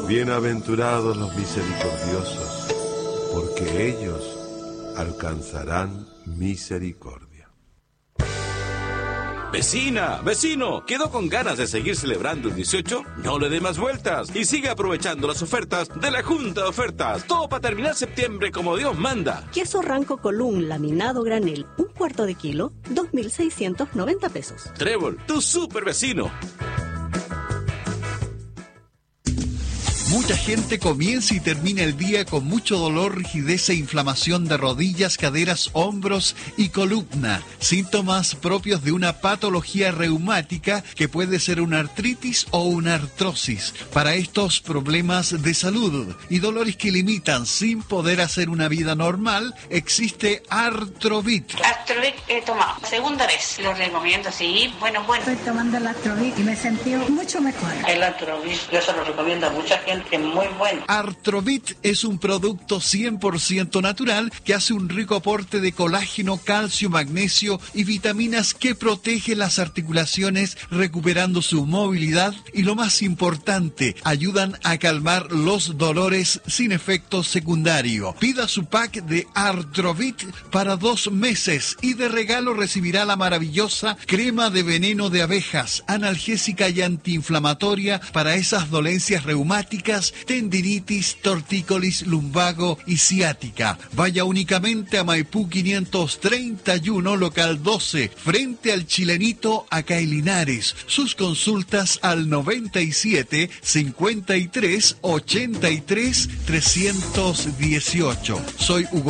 Bienaventurados los misericordiosos, porque ellos alcanzarán misericordia. Vecina, vecino, ¿quedó con ganas de seguir celebrando el 18? No le dé más vueltas y siga aprovechando las ofertas de la Junta de Ofertas. Todo para terminar septiembre como Dios manda. Queso Ranco Colún laminado granel, 1/4 de kilo, 2.690 pesos. Trébol, tu super vecino. Mucha gente comienza y termina el día con mucho dolor, rigidez e inflamación de rodillas, caderas, hombros y columna. Síntomas propios de una patología reumática que puede ser una artritis o una artrosis. Para estos problemas de salud y dolores que limitan sin poder hacer una vida normal, existe Artrovit. Artrovit he tomado segunda vez. Lo recomiendo, sí. Bueno. Estoy tomando el Artrovit y me he sentido mucho mejor. El Artrovit yo se lo recomiendo a mucha gente. Muy bueno. Artrovit es un producto 100% natural que hace un rico aporte de colágeno, calcio, magnesio y vitaminas que protege las articulaciones recuperando su movilidad y, lo más importante, ayudan a calmar los dolores sin efecto secundario. Pida su pack de Artrovit para 2 meses y de regalo recibirá la maravillosa crema de veneno de abejas, analgésica y antiinflamatoria para esas dolencias reumáticas, tendinitis, tortícolis, lumbago y ciática. Vaya únicamente a Maipú 531, local 12, frente al Chilenito, acá en Linares. Sus consultas al 97 53 83 318. Soy Hugo